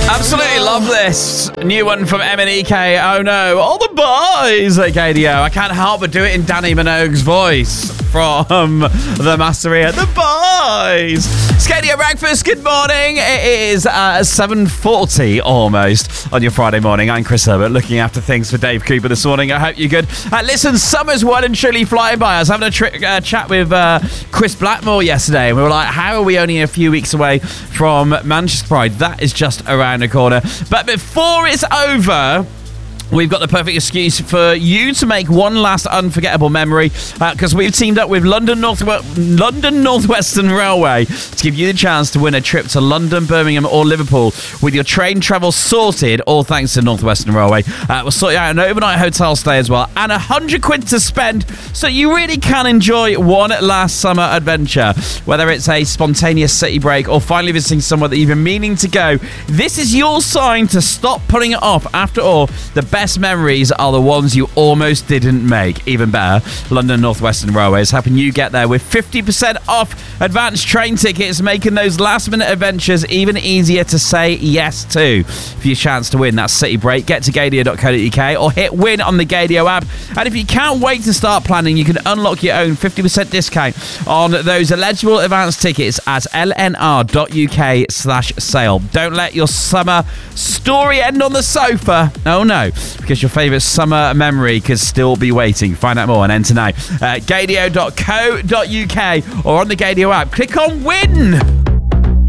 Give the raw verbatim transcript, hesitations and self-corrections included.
Absolutely love this new one from M N E K. Oh no, all the boys at K D O. I can't help but do it in Danny Minogue's voice from the Masseria. The boys. It's K D O Breakfast. Good morning. It is uh, seven forty almost on your Friday morning. I'm Chris Herbert, looking after things for Dave Cooper this morning. I hope you're good. Uh, listen, summer's well and truly flying by. I was having a tri- uh, chat with uh, Chris Blackmore yesterday, and we were like, how are we only a few weeks away from Manchester Pride? That is just around the corner. But before it's over, we've got the perfect excuse for you to make one last unforgettable memory, because uh, we've teamed up with London North London North Western Railway to give you the chance to win a trip to London, Birmingham or Liverpool with your train travel sorted, all thanks to North Western Railway. Uh, we'll sort you out an overnight hotel stay as well, and a hundred quid to spend so you really can enjoy one last summer adventure. Whether it's a spontaneous city break or finally visiting somewhere that you've been meaning to go, this is your sign to stop putting it off. After all, the best memories are the ones you almost didn't make. Even better, London North Western Railway is helping you get there with fifty percent off advanced train tickets, making those last minute adventures even easier to say yes to. For your chance to win that city break, get to gadio dot co dot uk or hit win on the Gadio app. And if you can't wait to start planning, you can unlock your own fifty percent discount on those eligible advanced tickets at l n r dot u k slash sale. Don't let your summer story end on the sofa. Oh no, because your favourite summer memory could still be waiting. Find out more and enter now at gadio dot co dot uk or on the Gadio app. Click on win.